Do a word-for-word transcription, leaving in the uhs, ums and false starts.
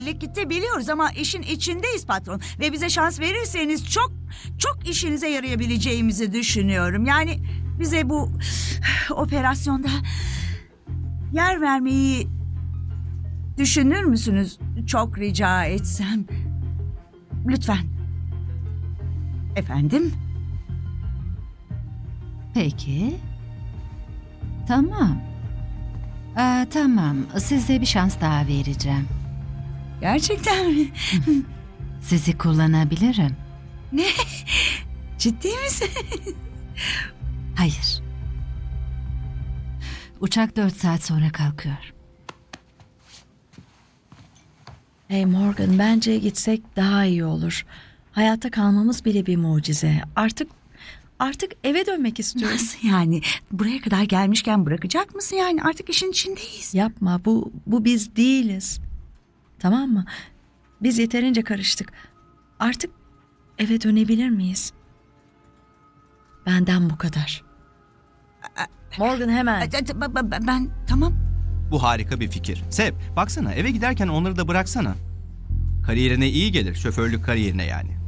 gitti biliyoruz ama işin içindeyiz patron. Ve bize şans verirseniz çok çok işinize yarayabileceğimizi düşünüyorum. Yani bize bu operasyonda yer vermeyi düşünür müsünüz? Çok rica etsem. Lütfen. Efendim? Peki. Tamam. Aa, tamam. Size bir şans daha vereceğim. Gerçekten mi? Sizi kullanabilirim. Ne? Ciddi misin? Hayır. Uçak dört saat sonra kalkıyor. Hey Morgan, bence gitsek daha iyi olur. Hayatta kalmamız bile bir mucize. Artık artık eve dönmek istiyorum. Nasıl yani? Buraya kadar gelmişken bırakacak mısın yani? Artık işin içindeyiz. Yapma, bu bu biz değiliz. Tamam mı? Biz yeterince karıştık. Artık eve dönebilir miyiz? Benden bu kadar. Morgan hemen. Ben, ben tamam. Bu harika bir fikir. Seb, baksana eve giderken onları da bıraksana. Kariyerine iyi gelir, şoförlük kariyerine yani.